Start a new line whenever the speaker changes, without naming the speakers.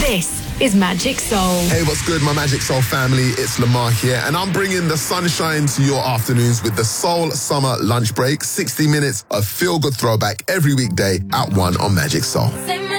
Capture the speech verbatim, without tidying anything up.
This is Magic Soul.
Hey, what's good, my Magic Soul family? It's Lamar here, and I'm bringing the sunshine to your afternoons with the Soul Summer Lunch Break. sixty minutes of feel-good throwback every weekday at one on Magic Soul.